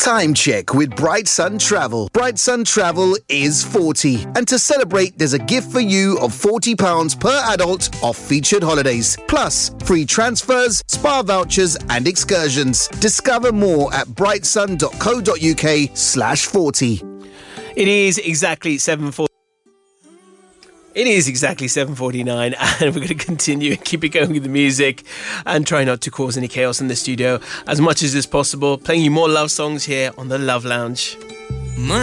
Time check with Bright Sun Travel. Bright Sun Travel is 40. And to celebrate, there's a gift for you of £40 per adult off featured holidays. Plus, free transfers, spa vouchers and excursions. Discover more at brightsun.co.uk/40. It is exactly 7:49 and we're going to continue and keep it going with the music and try not to cause any chaos in the studio as much as is possible, playing you more love songs here on the Love Lounge.